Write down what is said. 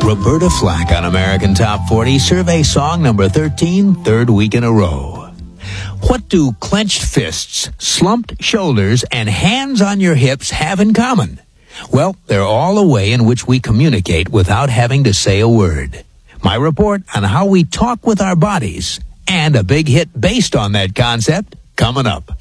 Roberta Flack on American Top 40, survey song number 13, third week in a row. What do clenched fists, slumped shoulders, and hands on your hips have in common? Well, they're all a way in which we communicate without having to say a word. My report on how we talk with our bodies, and a big hit based on that concept, coming up.